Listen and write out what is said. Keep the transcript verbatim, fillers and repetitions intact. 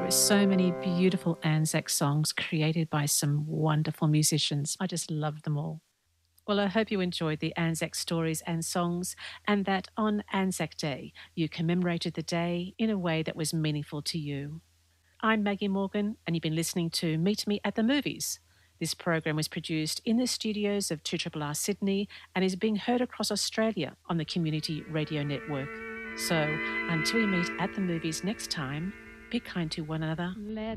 are so many beautiful Anzac songs created by some wonderful musicians. I just love them all. Well, I hope you enjoyed the Anzac stories and songs, and that on Anzac Day you commemorated the day in a way that was meaningful to you. I'm Maggie Morgan, and you've been listening to Meet Me at the Movies. This program was produced in the studios of two R R Sydney and is being heard across Australia on the Community Radio Network. So, until we meet at the movies next time, be kind to one another. Let